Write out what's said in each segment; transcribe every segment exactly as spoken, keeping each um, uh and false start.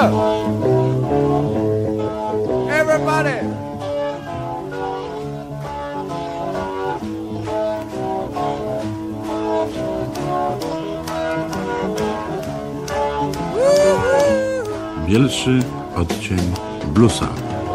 up. Everybody. Bielszy odcień bluesa.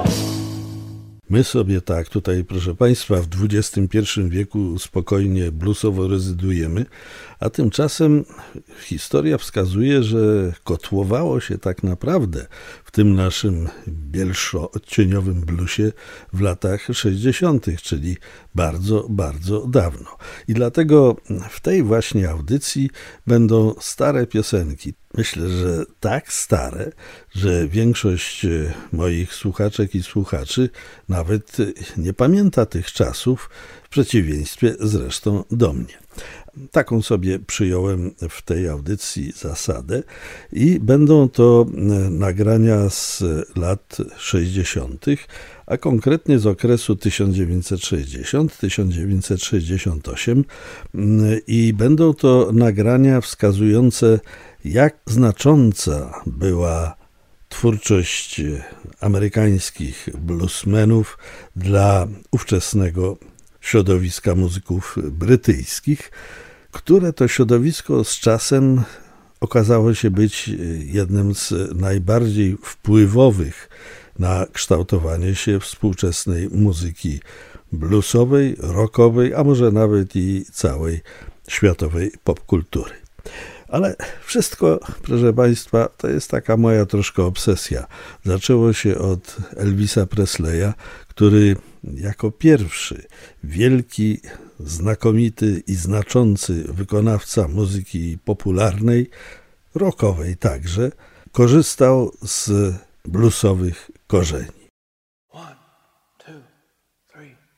My sobie tak tutaj, proszę Państwa, w dwudziestym pierwszym wieku spokojnie bluesowo rezydujemy, a tymczasem historia wskazuje, że kotłowało się tak naprawdę w tym naszym bielszo-odcieniowym bluesie w latach sześćdziesiątych, czyli bardzo, bardzo dawno. I dlatego w tej właśnie audycji będą stare piosenki. Myślę, że tak stare, że większość moich słuchaczek i słuchaczy nawet nie pamięta tych czasów, w przeciwieństwie zresztą do mnie. Taką sobie przyjąłem w tej audycji zasadę i będą to nagrania z lat sześćdziesiątych, a konkretnie z okresu tysiąc dziewięćset sześćdziesiąt do tysiąc dziewięćset sześćdziesiątego ósmego i będą to nagrania wskazujące, jak znacząca była twórczość amerykańskich bluesmenów dla ówczesnego środowiska muzyków brytyjskich, które to środowisko z czasem okazało się być jednym z najbardziej wpływowych na kształtowanie się współczesnej muzyki bluesowej, rockowej, a może nawet i całej światowej popkultury. Ale wszystko, proszę Państwa, to jest taka moja troszkę obsesja. Zaczęło się od Elvisa Presleya, który jako pierwszy wielki, znakomity i znaczący wykonawca muzyki popularnej, rockowej także, korzystał z bluesowych korzeni. One, two, three.